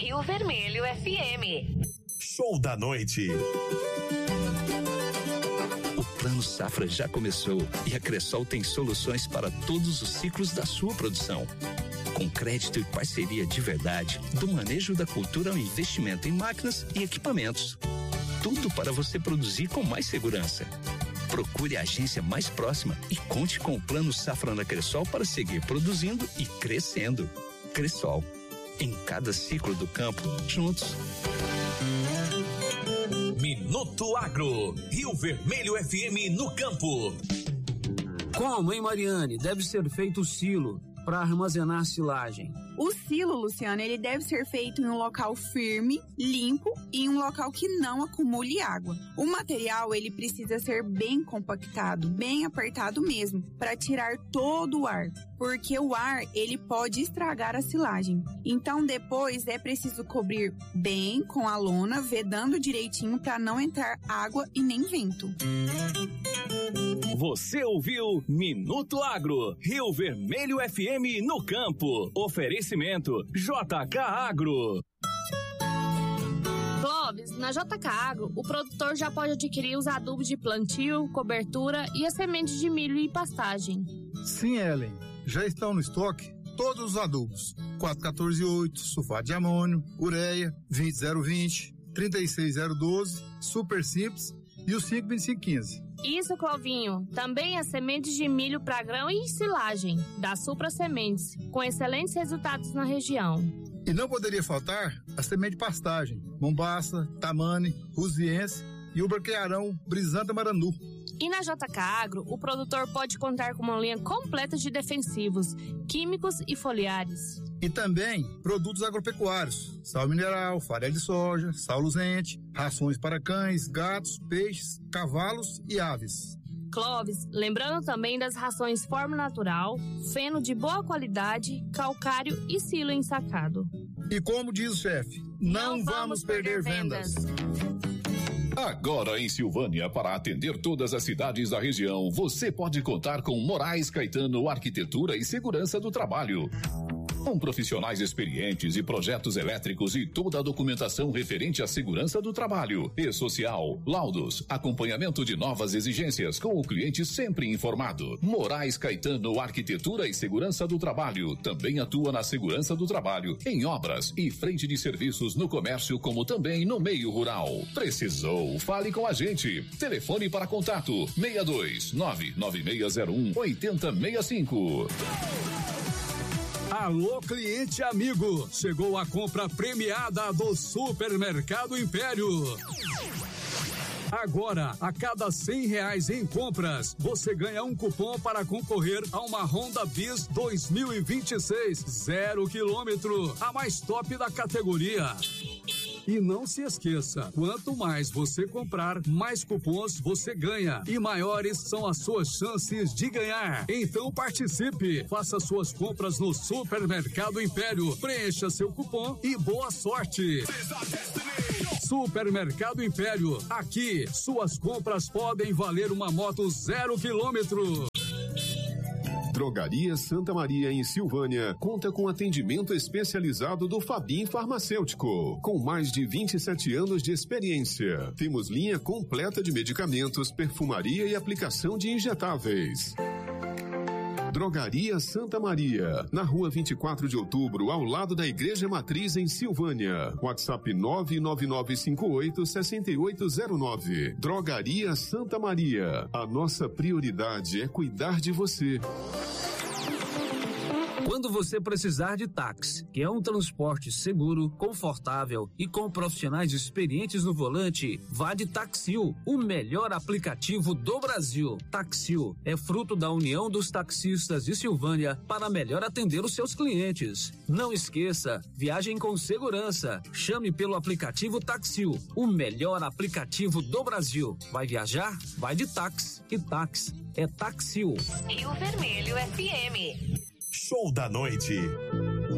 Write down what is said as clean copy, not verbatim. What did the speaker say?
Rio Vermelho FM. Show da noite. O Plano Safra já começou e a Cressol tem soluções para todos os ciclos da sua produção. Com crédito e parceria de verdade, do manejo da cultura ao investimento em máquinas e equipamentos. Tudo para você produzir com mais segurança. Procure a agência mais próxima e conte com o Plano Safra da Cressol para seguir produzindo e crescendo. Cressol, em cada ciclo do campo, juntos. Minuto Agro, Rio Vermelho FM no campo. Como, hein, Mariane? Deve ser feito o silo para armazenar silagem. O silo, Luciano, ele deve ser feito em um local firme, limpo e em um local que não acumule água. O material, ele precisa ser bem compactado, bem apertado mesmo, para tirar todo o ar, porque o ar, ele pode estragar a silagem. Então, depois é preciso cobrir bem com a lona, vedando direitinho para não entrar água e nem vento. Você ouviu Minuto Agro, Rio Vermelho FM no campo. Oferecimento JK Agro. Clóvis, na JK Agro, o produtor já pode adquirir os adubos de plantio, cobertura e as sementes de milho e pastagem. Sim, Ellen. Já estão no estoque todos os adubos. 414-8, sulfato de amônio, ureia, 20020, 36012, super simples e o 52515. Isso, Clovinho. Também as sementes de milho para grão e silagem, da Supra Sementes, com excelentes resultados na região. E não poderia faltar a semente de pastagem, Mombaça, Tamane, Rusiense e o Barqueirão Brisanta Marandu. E na JK Agro, o produtor pode contar com uma linha completa de defensivos, químicos e foliares. E também produtos agropecuários, sal mineral, farelo de soja, sal luzente, rações para cães, gatos, peixes, cavalos e aves. Clóvis, lembrando também das rações Forma Natural, feno de boa qualidade, calcário e silo ensacado. E como diz o chefe, não vamos perder vendas. Agora em Silvânia, para atender todas as cidades da região, você pode contar com Moraes Caetano Arquitetura e Segurança do Trabalho. Com profissionais experientes e projetos elétricos e toda a documentação referente à segurança do trabalho e social, laudos, acompanhamento de novas exigências com o cliente sempre informado. Moraes Caetano Arquitetura e Segurança do Trabalho também atua na segurança do trabalho, em obras e frente de serviços no comércio, como também no meio rural. Precisou? Fale com a gente. Telefone para contato 62 99601 8065. Alô, cliente amigo, chegou a compra premiada do Supermercado Império. Agora, a cada R$100 em compras, você ganha um cupom para concorrer a uma Honda Bis 2026, 0 km, a mais top da categoria. E não se esqueça, quanto mais você comprar, mais cupons você ganha e maiores são as suas chances de ganhar. Então participe, faça suas compras no Supermercado Império, preencha seu cupom e boa sorte. Supermercado Império, aqui suas compras podem valer uma moto 0 km. Drogaria Santa Maria, em Silvânia, conta com atendimento especializado do Fabim Farmacêutico, com mais de 27 anos de experiência. Temos linha completa de medicamentos, perfumaria e aplicação de injetáveis. Drogaria Santa Maria, na rua 24 de outubro, ao lado da Igreja Matriz, em Silvânia. WhatsApp 99958-6809. Drogaria Santa Maria. A nossa prioridade é cuidar de você. Quando você precisar de táxi, que é um transporte seguro, confortável e com profissionais experientes no volante, vá de Taxil, o melhor aplicativo do Brasil. Taxil é fruto da união dos taxistas de Silvânia para melhor atender os seus clientes. Não esqueça, viagem com segurança. Chame pelo aplicativo Taxil, o melhor aplicativo do Brasil. Vai viajar? Vai de táxi. E táxi é Taxil. Rio Vermelho FM. Show da noite.